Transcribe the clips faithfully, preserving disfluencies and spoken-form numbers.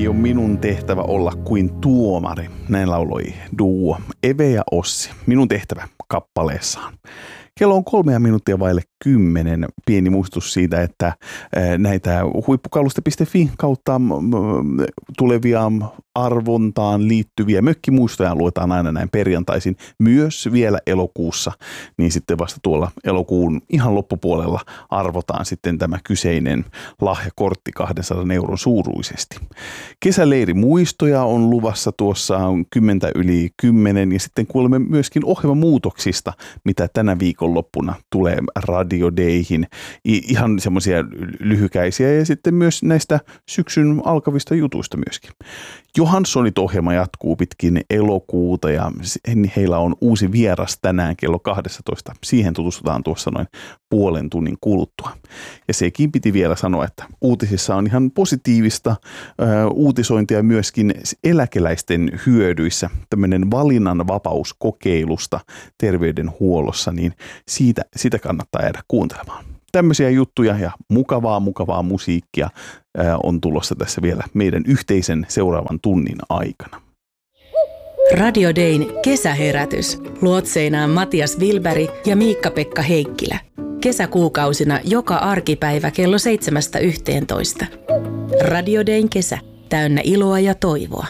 ei ole minun tehtävä olla kuin tuomari. Näin lauloi duo Eve ja Ossi minun tehtävä kappaleessaan. Kello on kolmea minuuttia vaille kymmenen. Pieni muistutus siitä, että näitä huippukaluste piste fi kautta tulevia arvontaan liittyviä mökkimuistoja luetaan aina näin perjantaisin myös vielä elokuussa. Niin sitten vasta tuolla elokuun ihan loppupuolella arvotaan sitten tämä kyseinen lahjakortti kahdensadan euron suuruisesti. Kesäleirimuistoja on luvassa tuossa kymmentä yli kymmenen ja sitten kuulemme myöskin ohjelmamuutoksista, mitä tänä viikonloppuna tulee Radio Dayhin. Ihan semmoisia lyhykäisiä ja sitten myös näistä syksyn alkavista jutuista myöskin. Johanssonit ohjelma jatkuu pitkin elokuuta ja heillä on uusi vieras tänään kello kaksitoista. Siihen tutustutaan tuossa noin puolen tunnin kuluttua. Ja sekin piti vielä sanoa, että uutisissa on ihan positiivista äh, uutisointia myöskin eläkeläisten hyödyissä. Tämmöinen valinnanvapauskokeilusta terveydenhuollossa, niin siitä, sitä kannattaa jäädä kuuntelemaan. Tämmöisiä juttuja ja mukavaa, mukavaa musiikkia ää, on tulossa tässä vielä meidän yhteisen seuraavan tunnin aikana. Radio Dayn kesäherätys. Luotseinaan Matias Wilberg ja Miikka-Pekka Heikkilä. Kesäkuukausina joka arkipäivä kello seitsemästä yhteentoista. Radio Dayn kesä. Täynnä iloa ja toivoa.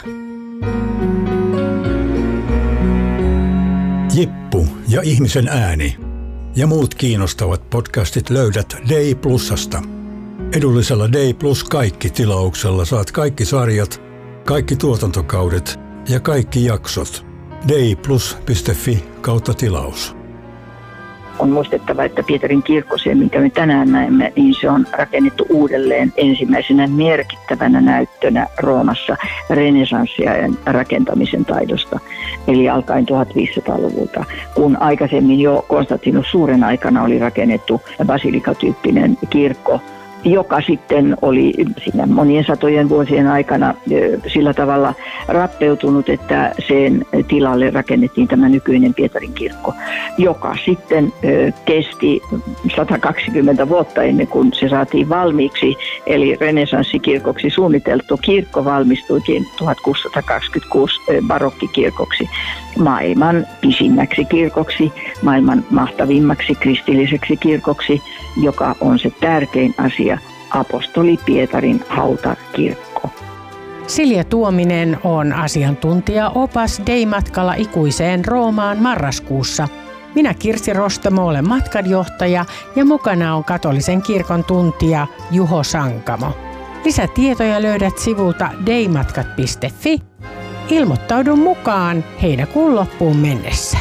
Jippu ja ihmisen ääni. Ja muut kiinnostavat podcastit löydät Day Plusasta. Edullisella Day Plus kaikki -tilauksella saat kaikki sarjat, kaikki tuotantokaudet ja kaikki jaksot. dayplus piste fi kautta tilaus. On muistettava, että Pietarin kirkko, se minkä me tänään näemme, niin se on rakennettu uudelleen ensimmäisenä merkittävänä näyttönä Roomassa renessanssiajan rakentamisen taidosta. Eli alkaen tuhatviisisataaluvulta, kun aikaisemmin jo Konstantinus Suuren aikana oli rakennettu basilikatyyppinen kirkko, joka sitten oli siinä monien satojen vuosien aikana sillä tavalla rappeutunut, että sen tilalle rakennettiin tämä nykyinen Pietarin kirkko, joka sitten kesti sata kaksikymmentä vuotta ennen kuin se saatiin valmiiksi, eli renessanssikirkoksi suunniteltu kirkko valmistuikin tuhatkuusisataakaksikymmentäkuusi barokkikirkoksi, maailman pisimmäksi kirkoksi, maailman mahtavimmaksi kristilliseksi kirkoksi, joka on se tärkein asia, apostoli Pietarin hautakirkko. Silja Tuominen on asiantuntija opas Day-matkalla ikuiseen Roomaan marraskuussa. Minä Kirsi Rostamo olen matkanjohtaja ja mukana on katolisen kirkon tuntija Juho Sankamo. Lisätietoja löydät sivulta daymatkat piste fi. Ilmoittaudu mukaan heinäkuun loppuun mennessä.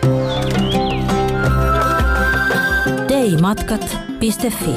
daymatkat piste fi.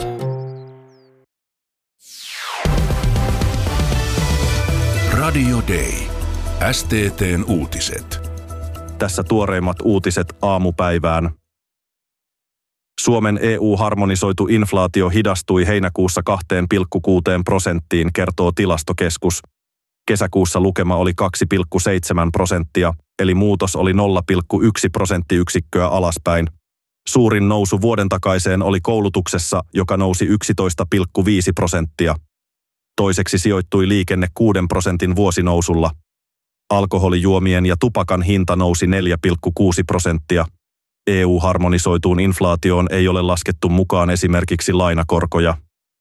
Radio Day. S T T:n uutiset. Tässä tuoreimmat uutiset aamupäivään. Suomen E U-harmonisoitu inflaatio hidastui heinäkuussa kaksi pilkku kuusi prosenttiin, kertoo Tilastokeskus. Kesäkuussa lukema oli kaksi pilkku seitsemän prosenttia, eli muutos oli nolla pilkku yksi prosenttiyksikköä alaspäin. Suurin nousu vuoden takaiseen oli koulutuksessa, joka nousi yksitoista pilkku viisi prosenttia. Toiseksi sijoittui liikenne kuuden prosentin vuosinousulla. Alkoholijuomien ja tupakan hinta nousi neljä pilkku kuusi prosenttia. E U-harmonisoituun inflaatioon ei ole laskettu mukaan esimerkiksi lainakorkoja.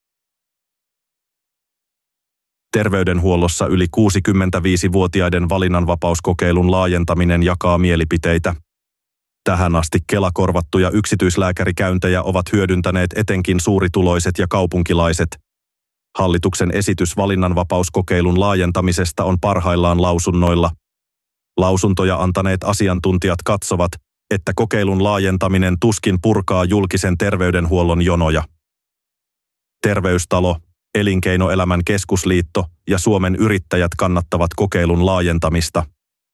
Terveydenhuollossa yli kuusikymmentäviisivuotiaiden valinnanvapauskokeilun laajentaminen jakaa mielipiteitä. Tähän asti Kela-korvattuja yksityislääkärikäyntejä ovat hyödyntäneet etenkin suurituloiset ja kaupunkilaiset. Hallituksen esitys valinnanvapauskokeilun laajentamisesta on parhaillaan lausunnoilla. Lausuntoja antaneet asiantuntijat katsovat, että kokeilun laajentaminen tuskin purkaa julkisen terveydenhuollon jonoja. Terveystalo, Elinkeinoelämän keskusliitto ja Suomen yrittäjät kannattavat kokeilun laajentamista.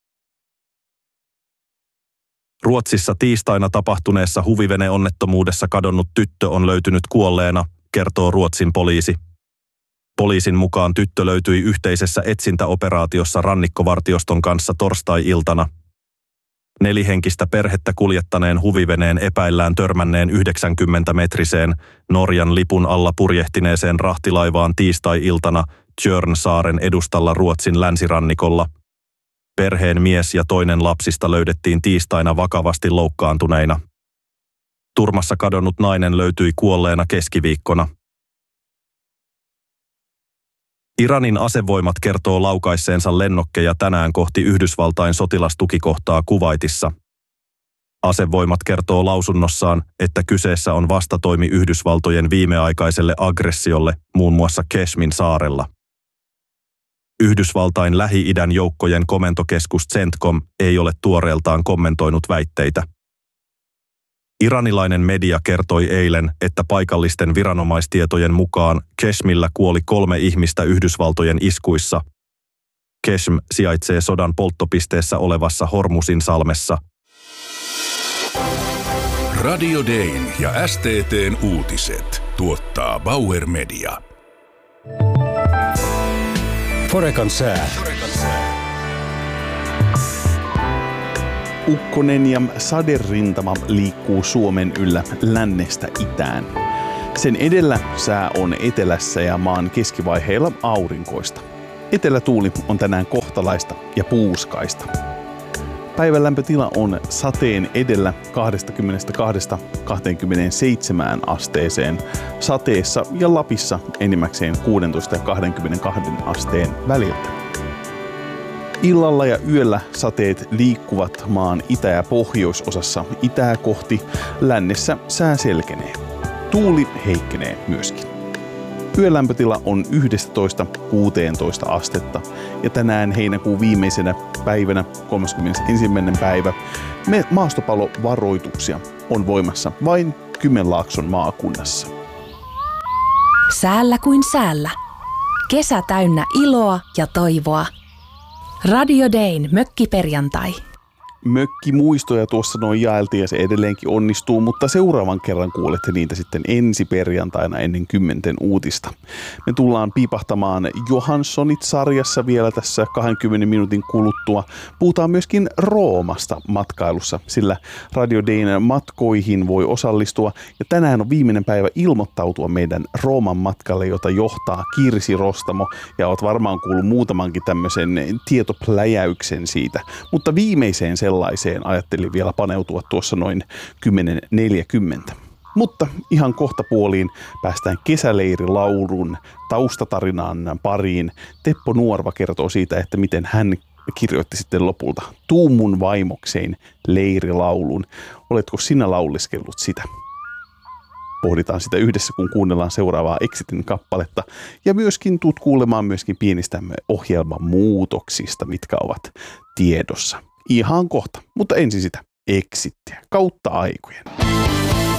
Ruotsissa tiistaina tapahtuneessa huviveneonnettomuudessa kadonnut tyttö on löytynyt kuolleena, kertoo Ruotsin poliisi. Poliisin mukaan tyttö löytyi yhteisessä etsintäoperaatiossa rannikkovartioston kanssa torstai-iltana. Nelihenkistä perhettä kuljettaneen huviveneen epäillään törmänneen yhdeksänkymmentämetriseen Norjan lipun alla purjehtineeseen rahtilaivaan tiistai-iltana Tjörnsaaren edustalla Ruotsin länsirannikolla. Perheen mies ja toinen lapsista löydettiin tiistaina vakavasti loukkaantuneina. Turmassa kadonnut nainen löytyi kuolleena keskiviikkona. Iranin asevoimat kertoo laukaisseensa lennokkeja tänään kohti Yhdysvaltain sotilastukikohtaa Kuwaitissa. Asevoimat kertoo lausunnossaan, että kyseessä on vastatoimi Yhdysvaltojen viimeaikaiselle aggressiolle muun muassa Kashmin saarella. Yhdysvaltain Lähi-idän joukkojen komentokeskus CENTCOM ei ole tuoreeltaan kommentoinut väitteitä. Iranilainen media kertoi eilen, että paikallisten viranomaistietojen mukaan Kashmilla kuoli kolme ihmistä Yhdysvaltojen iskuissa. Kashm sijaitsee sodan polttopisteessä olevassa Hormuzin salmessa. Radio Dayn ja S T T:n uutiset tuottaa Bauer Media. Forekan sää. Ukkonen ja saderintama liikkuu Suomen yllä lännestä itään. Sen edellä sää on etelässä ja maan keskivaiheilla aurinkoista. Etelätuuli on tänään kohtalaista ja puuskaista. Päivän lämpötila on sateen edellä kaksikymmentäkaksi kaksikymmentäseitsemän asteeseen, sateessa ja Lapissa enimmäkseen kuusitoista ja kaksikymmentäkaksi asteen väliltä. Illalla ja yöllä sateet liikkuvat maan itä- ja pohjoisosassa itää kohti, lännessä sää selkenee. Tuuli heikkenee myöskin. Yölämpötila on yksitoista kuusitoista astetta ja tänään heinäkuun viimeisenä päivänä, kolmaskymmenesensimmäinen päivä, me maastopalovaroituksia on voimassa vain Kymenlaakson maakunnassa. Säällä kuin säällä. Kesä täynnä iloa ja toivoa. Radio Dayn mökkiperjantai. Mökkimuistoja tuossa noin jaeltiin ja se edelleenkin onnistuu, mutta seuraavan kerran kuulette niitä sitten ensi perjantaina ennen kymmenten uutista. Me tullaan piipahtamaan Johanssonit-sarjassa vielä tässä kahdenkymmenen minuutin kuluttua. Puhutaan myöskin Roomasta matkailussa, sillä Radio Dayn matkoihin voi osallistua. Ja tänään on viimeinen päivä ilmoittautua meidän Rooman matkalle, jota johtaa Kirsi Rostamo. Ja olet varmaan kuullut muutamankin tämmöisen tietopläjäyksen siitä, mutta viimeiseen se sellaiseen ajattelin vielä paneutua tuossa noin kymmenen neljäkymmentä. Mutta ihan kohta puoliin päästään kesäleirilaulun taustatarinaan pariin. Teppo Nuorva kertoo siitä, että miten hän kirjoitti sitten lopulta Tuumun vaimokseen leirilaulun. Oletko sinä lauliskellut sitä? Pohditaan sitä yhdessä, kun kuunnellaan seuraavaa Exitin kappaletta. Ja myöskin tuut kuulemaan myöskin pienistä ohjelman muutoksista, mitkä ovat tiedossa. Ihan kohta, mutta ensin sitä Exittiä kautta aikojen.